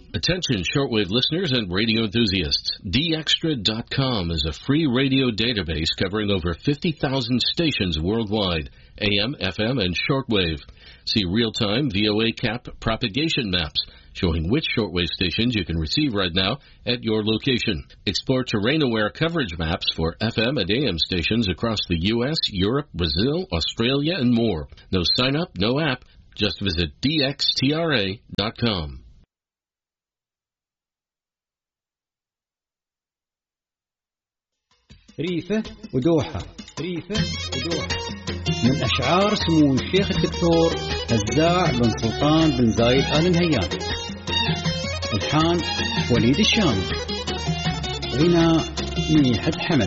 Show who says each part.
Speaker 1: Attention shortwave listeners and radio enthusiasts. DXtra.com is a free radio database covering over 50,000 stations worldwide, AM, FM, and shortwave. See real-time VOA cap propagation maps showing which shortwave stations you can receive right now at your location. Explore terrain-aware coverage maps for FM and AM stations across the U.S., Europe, Brazil, Australia, and more. No sign-up, no app. Just visit DXtra.com.
Speaker 2: ريفة ودوحة من أشعار سمو الشيخ الدكتور هزاع بن سلطان بن زايد آل نهيان. الحان وليد الشامي. غنى ميحد حمد.